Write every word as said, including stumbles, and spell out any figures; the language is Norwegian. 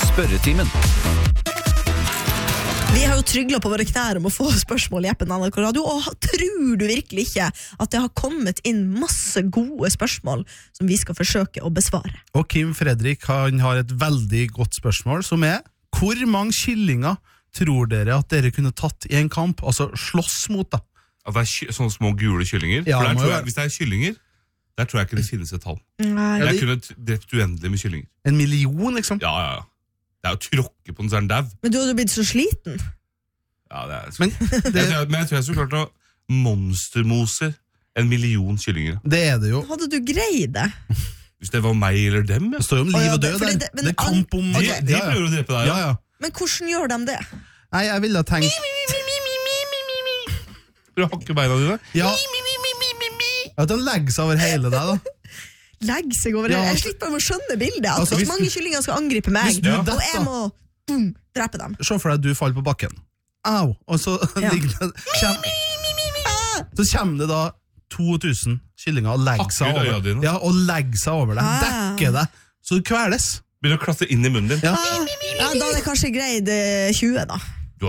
Spørretimen. Vi har jo tryglet på våre knær om å få spørsmål i appen N R K Radio, og tror du virkelig ikke at det har kommet inn masse gode spørsmål som vi skal forsøke å besvare? Og Kim Fredrik, han har et veldig godt spørsmål, som er: hvor mange kyllinger tror dere at dere kunne tatt i en kamp, altså slåss mot da? At det er ky- sånne små gule kyllinger? Ja, For der må tror jo jeg, være. hvis det er kyllinger, der tror jeg ikke det finnes et tall. Nei. Ja, Jeg det- kunne t- drept uendelig med kyllinger. En million, liksom? Ja, ja, ja. Det er jo å tråkke på den, så er den dau. Men du hadde blitt så sliten. Ja, det er... Men jeg, det, tror- men jeg tror jeg skulle klart å monstermose en million kyllinger. det er det jo. Hadde du greid det? Hvis det var meg eller dem, ja. Det står jo om Å, liv ja, og det- død fordi der. det- men Det er kamp om... De, ja, de ja. prøver å drepe deg, Ja, ja. Men hvordan gjør de det? Nei, jeg ville ha tenkt... For å hakke beina dine. Ja, at de legger seg over hele deg da. Legg seg over Ja, det. Jeg altså- sliter bare med å skjønne bildet. At Altså, så hvis mange du- kyllinger skal angripe meg, hvis du og detter- jeg må boom, drepe dem. Se for deg at du faller på bakken. Au! Og så Ja. ligger det... Kjem, så kommer det da to tusen kyllinger og legger seg Hakker ut øya over, dine. ja, og legger seg over deg, Ah. dekker deg, så du kveles. Begynner å klatre inn i munnen din. Ja. Ja, da hadde jeg kanskje greid eh, tjue, da.